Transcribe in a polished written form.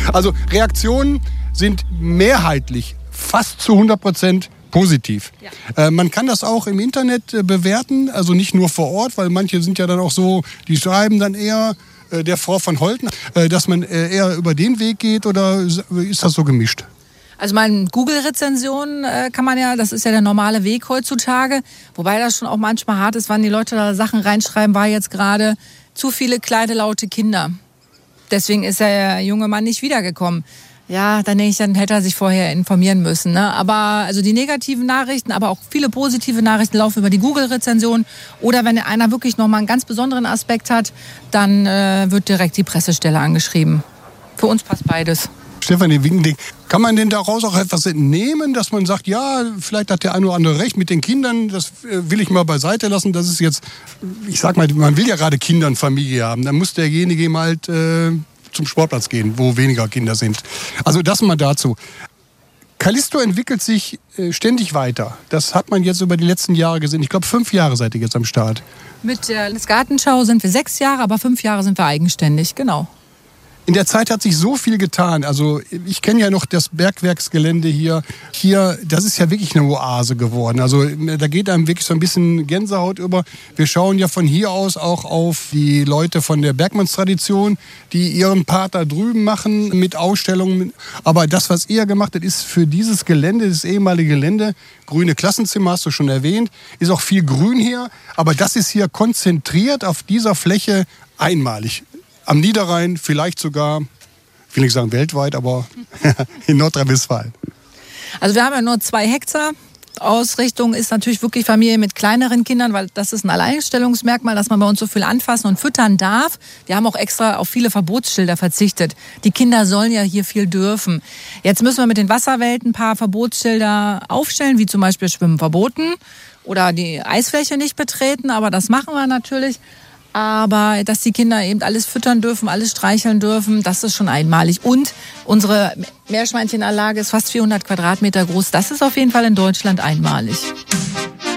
Also Reaktionen sind mehrheitlich fast zu 100% positiv. Ja. Man kann das auch im Internet bewerten, also nicht nur vor Ort, weil manche sind ja dann auch so, die schreiben dann eher der Frau von Holten, dass man eher über den Weg geht, oder ist das so gemischt? Also meine Google-Rezensionen kann man ja, das ist ja der normale Weg heutzutage, wobei das schon auch manchmal hart ist, wann die Leute da Sachen reinschreiben, war jetzt gerade zu viele kleine, laute Kinder. Deswegen ist der junge Mann nicht wiedergekommen. Ja, dann denke ich, dann hätte er sich vorher informieren müssen. Ne? Aber also die negativen Nachrichten, aber auch viele positive Nachrichten laufen über die Google-Rezension. Oder wenn einer wirklich nochmal einen ganz besonderen Aspekt hat, dann wird direkt die Pressestelle angeschrieben. Für uns passt beides. Stefanie Wingending, kann man denn daraus auch etwas entnehmen, dass man sagt, ja, vielleicht hat der eine oder andere recht mit den Kindern, das will ich mal beiseite lassen, das ist jetzt, ich sag mal, man will ja gerade Kinder und Familie haben, dann muss derjenige eben halt zum Sportplatz gehen, wo weniger Kinder sind. Also das mal dazu. Callisto entwickelt sich ständig weiter. Das hat man jetzt über die letzten Jahre gesehen. Ich glaube, 5 Jahre seid ihr jetzt am Start. Mit der Landesgartenschau sind wir 6 Jahre, aber 5 Jahre sind wir eigenständig, genau. In der Zeit hat sich so viel getan. Also ich kenne ja noch das Bergwerksgelände hier. Hier, das ist ja wirklich eine Oase geworden. Also da geht einem wirklich so ein bisschen Gänsehaut über. Wir schauen ja von hier aus auch auf die Leute von der Bergmannstradition, die ihren Part da drüben machen mit Ausstellungen. Aber das, was ihr gemacht habt, ist für dieses Gelände, das ehemalige Gelände, grüne Klassenzimmer hast du schon erwähnt, ist auch viel Grün hier. Aber das ist hier konzentriert auf dieser Fläche einmalig. Am Niederrhein, vielleicht sogar, ich will nicht sagen weltweit, aber in Nordrhein-Westfalen. Also wir haben ja nur 2 Hektar. Ausrichtung ist natürlich wirklich Familie mit kleineren Kindern, weil das ist ein Alleinstellungsmerkmal, dass man bei uns so viel anfassen und füttern darf. Wir haben auch extra auf viele Verbotsschilder verzichtet. Die Kinder sollen ja hier viel dürfen. Jetzt müssen wir mit den Wasserwelten ein paar Verbotsschilder aufstellen, wie zum Beispiel Schwimmen verboten oder die Eisfläche nicht betreten, aber das machen wir natürlich. Aber dass die Kinder eben alles füttern dürfen, alles streicheln dürfen, das ist schon einmalig. Und unsere Meerschweinchenanlage ist fast 400 Quadratmeter groß. Das ist auf jeden Fall in Deutschland einmalig.